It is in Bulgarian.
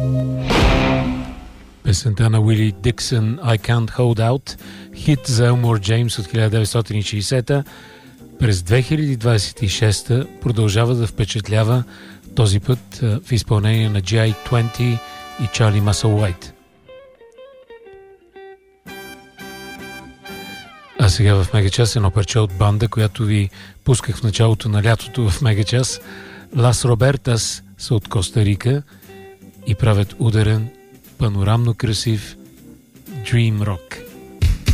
Песента на Уили Диксън I Can't Hold Out, хит за Елмор Джеймс от 1960-та, през 2026-та продължава да впечатлява, този път в изпълнение на G.I. 20 и Чарли Масълуайт. А сега в Мегачас едно парче от банда, която ви пусках в началото на лятото в Мегачас. Лас Робертас са от Коста Рика и правят ударен, панорамно красив Dream Rock.